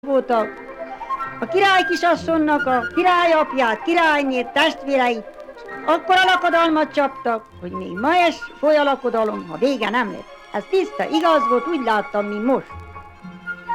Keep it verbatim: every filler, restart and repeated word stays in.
voltak. A király kisasszonynak a királyapját, királynét, testvéreit akkor a lakodalmat csaptak, hogy még ma es foly a lakodalom, ha vége nem lett. Ez tiszta igaz volt, úgy láttam, mint most.